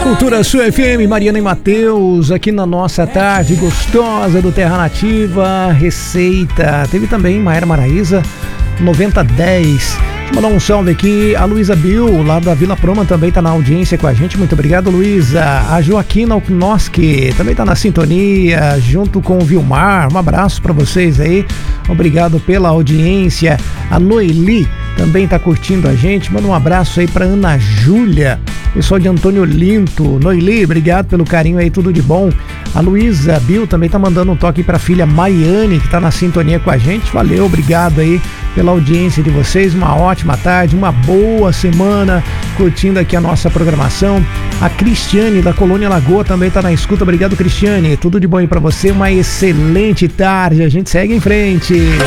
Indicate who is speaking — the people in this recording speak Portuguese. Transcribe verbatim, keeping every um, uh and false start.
Speaker 1: Cultura Sul F M, Mariana e Matheus, aqui na nossa tarde gostosa do Terra Nativa, Receita. Teve também Maera Maraíza, noventa dez. Deixa eu mandar um salve aqui. A Luísa Bill, lá da Vila Proma, também tá na audiência com a gente. Muito obrigado, Luísa. A Joaquina Oknoski também tá na sintonia, junto com o Vilmar. Um abraço pra vocês aí. Obrigado pela audiência. A Noeli também tá curtindo a gente. Manda um abraço aí pra Ana Júlia, pessoal de Antônio Linto. Noeli, obrigado pelo carinho aí, tudo de bom. A Luísa Bill também tá mandando um toque pra filha Maiane, que tá na sintonia com a gente. Valeu, obrigado aí pela audiência de vocês. Uma ótima tarde, uma boa semana, curtindo aqui a nossa programação. A Cristiane da Colônia Lagoa também tá na escuta. Obrigado, Cristiane. Tudo de bom aí pra você. Uma excelente tarde. A gente segue em frente.